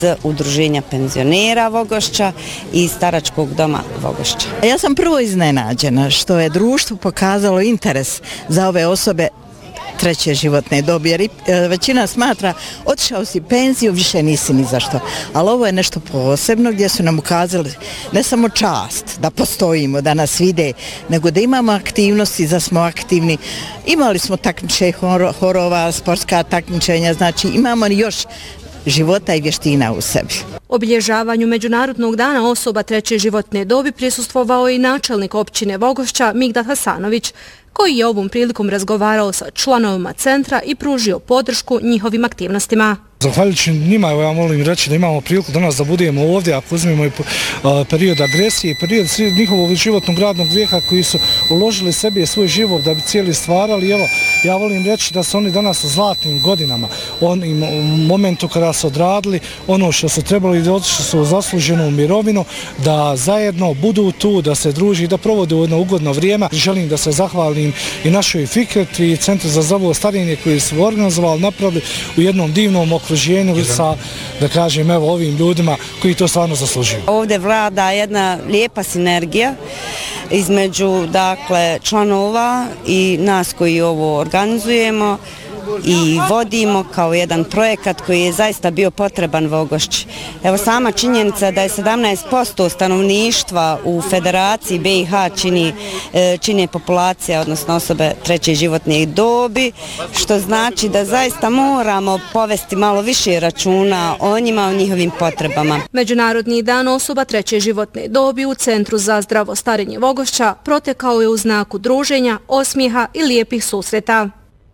Udruženja penzionera Vogošća i staračkog doma Vogošća. Ja sam prvo iznenađena što je društvo pokazalo interes za ove osobe treće životne dobi, jer većina smatra otišao si penziju, više nisi ni zašto. Ali ovo je nešto posebno gdje su nam ukazali ne samo čast da postojimo, da nas vide, nego da imamo aktivnosti, da smo aktivni. Imali smo takmičenja horova, sportska takmičenja, znači imamo još života i vještina u sebi. Obilježavanju Međunarodnog dana osoba treće životne dobi prisustvovao je i načelnik općine Vogošća Migdad Hasanović, koji je ovom prilikom razgovarao sa članovima centra i pružio podršku njihovim aktivnostima. Zahvaljujući njima, ja molim reći da imamo priliku danas da budemo ovdje, ako uzmemo i period agresije, period njihovog životnog radnog vijeka koji su uložili sebi svoj život da bi cijeli stvarali. Evo, ja volim reći da su oni danas u zlatnim godinama, u momentu kada su odradili ono što su trebali, da otišli su u zasluženu mirovinu, da zajedno budu tu, da se druži i da provode jedno ugodno vrijeme. Želim da se zahvalim i našoj Fikret i Centru za zdravo starenje koji su organizovali, napravili u jednom divnom okruženju sa, da kažem, evo ovim ljudima koji to stvarno zaslužuju. Ovdje vlada jedna lijepa sinergija između, dakle, članova i nas koji ovo organizujemo i vodimo kao jedan projekat koji je zaista bio potreban Vogošći. Evo sama činjenica da je 17% stanovništva u Federaciji BiH čini populacija, odnosno osobe treće životne dobi, što znači da zaista moramo povesti malo više računa o njima, o njihovim potrebama. Međunarodni dan osoba treće životne dobi u Centru za zdravo starenje Vogošća protekao je u znaku druženja, osmijeha i lijepih susreta.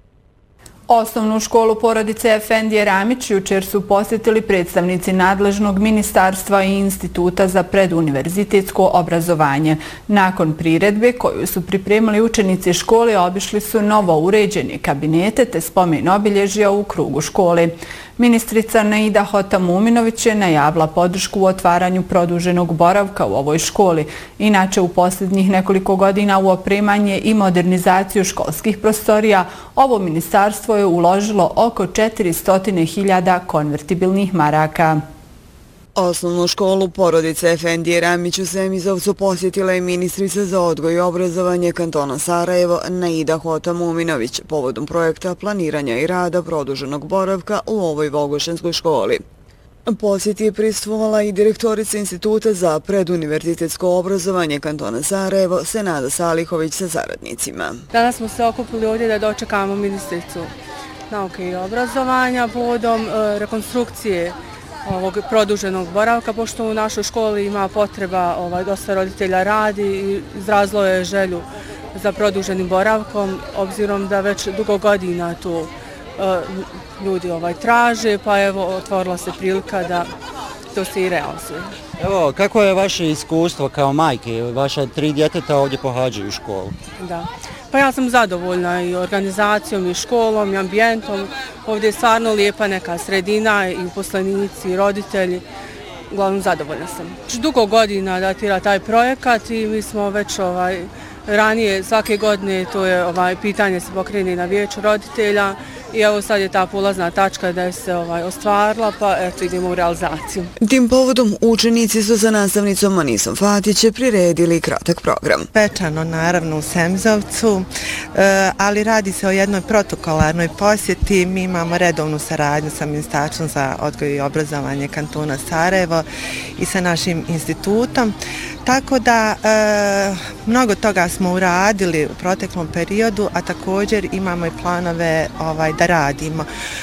Osnovnu školu porodice Efendije Ramić jučer su posjetili predstavnici nadležnog ministarstva i Instituta za preduniverzitetsko obrazovanje. Nakon priredbe koju su pripremili učenici škole, obišli su novo uređene kabinete te spomen obilježja u krugu škole. Ministrica Naida Hotamuminović je najavila podršku u otvaranju produženog boravka u ovoj školi. Inače, u posljednjih nekoliko godina u opremanje i modernizaciju školskih prostorija ovo ministarstvo je uložilo oko 400.000 konvertibilnih maraka. Osnovnu školu porodice Efendije Ramić u Semizovcu posjetila je ministrica za odgoj i obrazovanje kantona Sarajevo Naida Hotamuminović povodom projekta planiranja i rada produženog boravka u ovoj vogošćanskoj školi. Posjeti je pristvovala i direktorica Instituta za preduniverzitetsko obrazovanje kantona Sarajevo Senada Salihović sa saradnicima. Danas smo se okupili ovdje da dočekamo ministricu nauke i obrazovanja povodom rekonstrukcije ovog produženog boravka, pošto u našoj školi ima potreba, dosta roditelja radi i izrazilo je želju za produženim boravkom, obzirom da već dugo godina tu ljudi traže, pa evo otvorila se prilika da to se i realizuje. Evo, kako je vaše iskustvo kao majke? Vaša 3 djeteta ovdje pohađaju školu. Da. Pa ja sam zadovoljna i organizacijom i školom i ambijentom. Ovdje je stvarno lijepa neka sredina i uposlenici i roditelji. Uglavnom zadovoljna sam. Dugo godina datira taj projekat i mi smo već ranije svake godine to je pitanje se pokrene na vijeću roditelja i evo sad je ta polazna tačka da je se ostvarila, pa eto idemo u realizaciju. Tim povodom učenici su sa nastavnicom Manisom Fatić priredili kratak program. Pečano naravno u Semizovcu, ali radi se o jednoj protokolarnoj posjeti. Mi imamo redovnu saradnju sa Ministarstvom za odgoj i obrazovanje kantona Sarajevo i sa našim institutom. Tako da mnogo toga smo uradili u proteklom periodu, a također imamo i planove da radimo.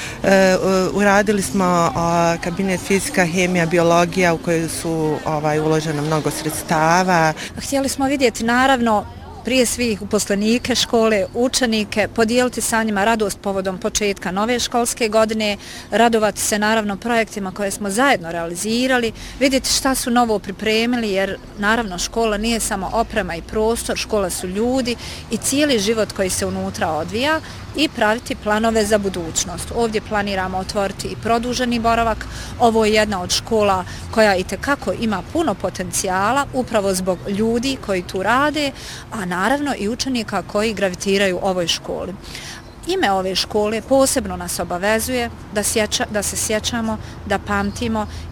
Uradili smo kabinet fizika, hemija, biologija u kojoj su uloženo mnogo sredstava. Htjeli smo vidjeti naravno prije svih uposlenike škole, učenike, podijeliti sa njima radost povodom početka nove školske godine, radovati se naravno projektima koje smo zajedno realizirali, vidjeti šta su novo pripremili, jer naravno škola nije samo oprema i prostor, škola su ljudi i cijeli život koji se unutra odvija i praviti planove za budućnost. Ovdje planiramo otvoriti i produženi boravak. Ovo je jedna od škola koja itekako ima puno potencijala upravo zbog ljudi koji tu rade, a naravno i učenika koji gravitiraju ovoj školi. Ime ove škole posebno nas obavezuje da se sjećamo, da pamtimo